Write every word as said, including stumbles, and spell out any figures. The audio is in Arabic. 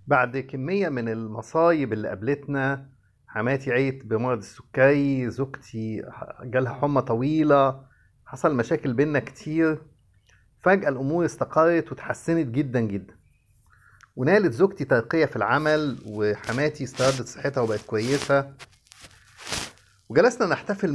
بعد كمية من المصايب اللي قابلتنا، حماتي عيت بمرض السكري، زوجتي جالها حمى طويلة، حصل مشاكل بينا كتير. فجأة الأمور استقرت وتحسنت جدا جدا، ونالت زوجتي ترقية في العمل، وحماتي استردت صحتها وبقت كويسة، وجلسنا نحتفل